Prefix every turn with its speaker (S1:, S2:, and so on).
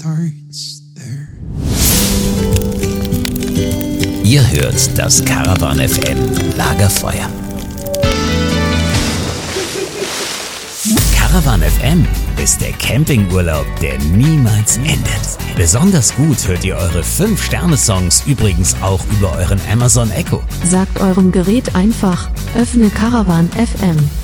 S1: starts there.
S2: Ihr hört das Caravan FM Lagerfeuer. Caravan FM ist der Campingurlaub, der niemals endet. Besonders gut hört ihr eure 5-Sterne-Songs übrigens auch über euren Amazon Echo.
S3: Sagt eurem Gerät einfach, öffne Caravan FM.